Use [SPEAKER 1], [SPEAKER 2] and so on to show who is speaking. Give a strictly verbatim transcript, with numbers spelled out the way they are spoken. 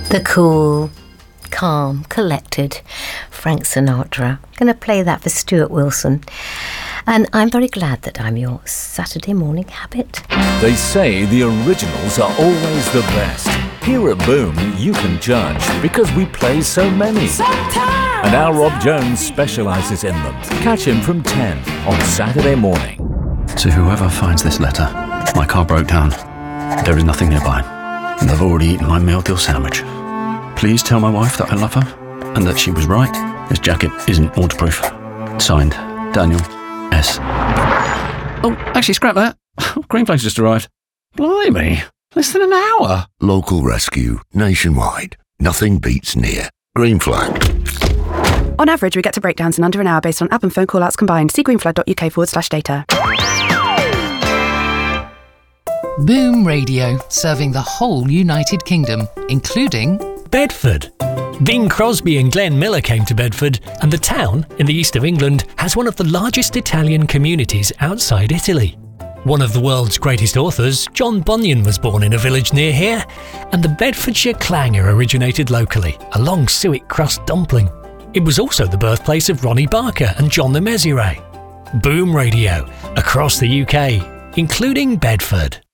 [SPEAKER 1] The cool, calm, collected Frank Sinatra. I'm going to play that for Stuart Wilson. And I'm very glad that I'm your Saturday morning habit.
[SPEAKER 2] They say the originals are always the best. Here at Boom, you can judge because we play so many. Sometimes. And our Rob Jones specialises in them. Catch him from ten on Saturday morning.
[SPEAKER 3] To whoever finds this letter, my car broke down. There is nothing nearby, and I've already eaten my meal deal sandwich. Please tell my wife that I love her and that she was right. This jacket isn't waterproof. Signed, Daniel S. Oh, actually, scrap that. Greenflags just arrived. Blimey, less than an hour.
[SPEAKER 4] Local rescue, nationwide. Nothing beats near. Green Flag.
[SPEAKER 5] On average, we get to breakdowns in under an hour based on app and phone call-outs combined. See greenflag.uk forward slash data.
[SPEAKER 6] Boom Radio, serving the whole United Kingdom, including
[SPEAKER 7] Bedford. Bing Crosby and Glenn Miller came to Bedford, and the town, in the east of England, has one of the largest Italian communities outside Italy. One of the world's greatest authors, John Bunyan, was born in a village near here, and the Bedfordshire clanger originated locally, a long suet crust dumpling. It was also the birthplace of Ronnie Barker and John Le Mesurier. Boom Radio, across the U K, including Bedford.